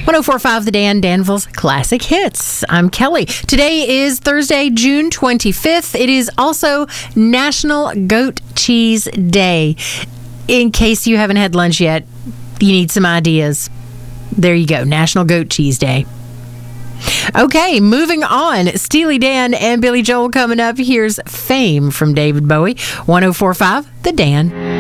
104.5 The Dan, Danville's Classic Hits. I'm Kelly. Today is Thursday, June 25th. It is also National Goat Cheese Day. In case you haven't had lunch yet, you need some ideas. There you go, National Goat Cheese Day. Okay, moving on. Steely Dan and Billy Joel coming up. Here's Fame from David Bowie. 104.5 The Dan.